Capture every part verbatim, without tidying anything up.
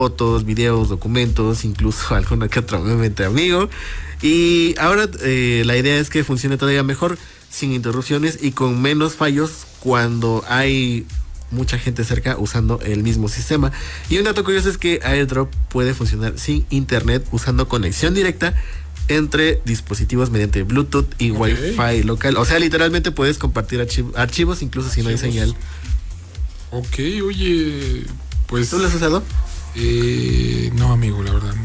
fotos, videos, documentos, incluso alguna que otra obviamente amigo. Y ahora eh, la idea es que funcione todavía mejor, sin interrupciones y con menos fallos cuando hay mucha gente cerca usando el mismo sistema. Y un dato curioso es que AirDrop puede funcionar sin internet usando conexión directa entre dispositivos mediante Bluetooth y okay. Wi-Fi local. O sea, literalmente puedes compartir archiv- archivos incluso si archivos. No hay señal. Ok, oye, pues... ¿Tú lo has usado? Eh, no, amigo, la verdad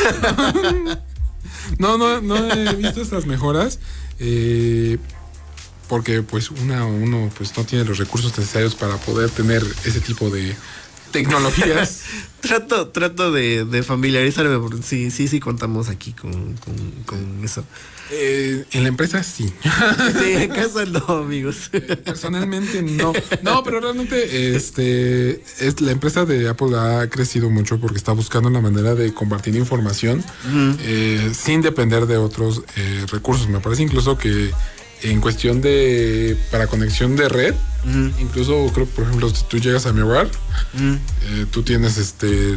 no. no, no, no he visto estas mejoras. Eh, porque pues una, uno pues no tiene los recursos necesarios para poder tener ese tipo de tecnologías. trato, trato de, de familiarizarme, porque sí, sí, sí contamos aquí con, con, con eso. Eh, en la empresa sí. Sí, en casa no, amigos. Personalmente no. No, pero realmente este es la empresa de Apple ha crecido mucho porque está buscando la manera de compartir información uh-huh. eh, sin depender de otros eh, recursos. Me parece incluso que en cuestión de para conexión de red, uh-huh. incluso creo que por ejemplo si tú llegas a mi hogar, uh-huh. eh, tú tienes este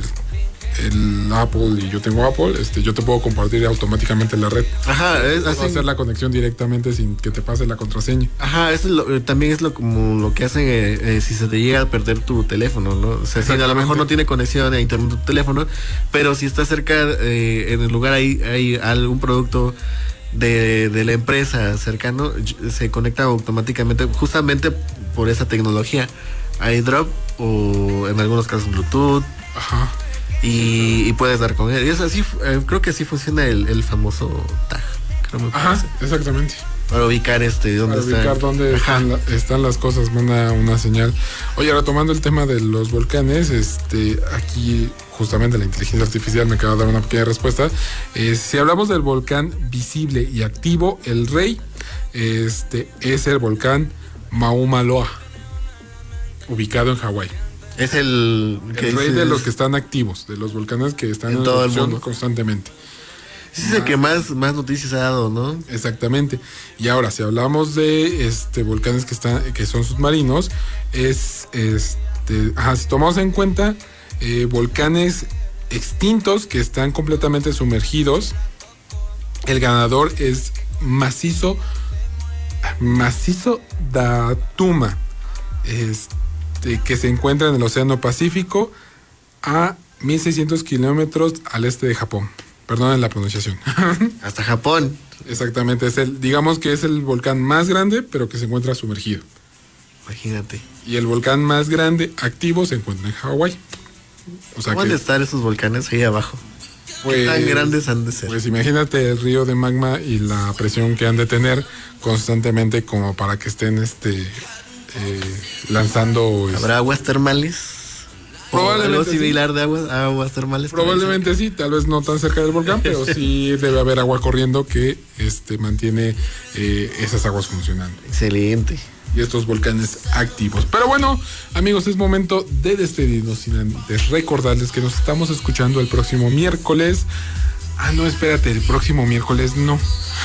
el Apple y yo tengo Apple, este yo te puedo compartir automáticamente la red. Ajá, es así. Hacer la conexión directamente sin que te pase la contraseña. Ajá, eso es lo, también es lo como lo que hacen eh, eh, si se te llega a perder tu teléfono, ¿no? O sea, si a lo mejor no tiene conexión a internet tu teléfono, pero si está cerca eh, en el lugar hay, hay algún producto de, de la empresa cercano, se conecta automáticamente justamente por esa tecnología, AirDrop o en algunos casos Bluetooth. Ajá. Y, y puedes dar con él. Y es así, eh, creo que así funciona el, el famoso tag. Creo me Ajá, exactamente. Para ubicar este dónde Para ubicar están. dónde están, la, están las cosas, manda una señal. Oye, retomando el tema de los volcanes, este, aquí justamente la inteligencia artificial me acaba de dar una pequeña respuesta. Eh, si hablamos del volcán visible y activo, el rey, este, es el volcán Mauna Loa, ubicado en Hawái. Es el, el rey de los que están activos, de los volcanes que están en, en todo el mundo constantemente. Es el que más, más noticias ha dado, ¿no? Exactamente. Y ahora, si hablamos de este volcanes que están, que son submarinos, es este, ajá, si tomamos en cuenta eh, volcanes extintos que están completamente sumergidos, el ganador es macizo, macizo da Tuma. Este. Que se encuentra en el Océano Pacífico a mil seiscientos kilómetros al este de Japón. Perdonen la pronunciación. Hasta Japón. Exactamente, es el, digamos que es el volcán más grande, pero que se encuentra sumergido. Imagínate. Y el volcán más grande activo se encuentra en Hawái. O sea, ¿cómo han de estar esos volcanes ahí abajo? Pues, ¿qué tan grandes han de ser? Pues imagínate el río de magma y la presión que han de tener constantemente como para que estén este Eh, lanzando. ¿Habrá aguas termales? Probablemente. ¿Algo similar sí. de aguas, aguas termales? Probablemente sí, tal vez no tan cerca del volcán, pero sí debe haber agua corriendo que este, mantiene eh, esas aguas funcionando. Excelente. Y estos volcanes activos. Pero bueno, amigos, es momento de despedirnos sin antes recordarles que nos estamos escuchando el próximo miércoles. Ah, no, espérate, el próximo miércoles no.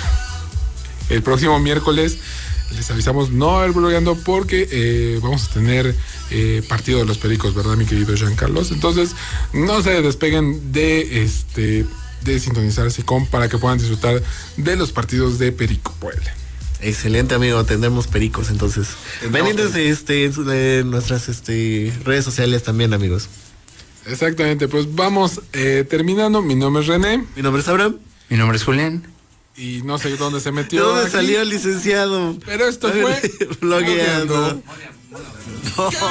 El próximo miércoles les avisamos no haber blogueando porque eh, vamos a tener eh, partido de los Pericos, ¿verdad, mi querido Jean Carlos? Entonces, no se despeguen de este de sintonizarse con para que puedan disfrutar de los partidos de Perico Puebla. Excelente, amigo, tendremos pericos, entonces. Pendientes de, este, de nuestras este, redes sociales también, amigos. Exactamente, pues vamos eh, terminando. Mi nombre es René. Mi nombre es Abraham. Mi nombre es Julián. Y no sé dónde se metió. ¿De dónde aquí? Salió el licenciado? Pero esto fue blogueando. No.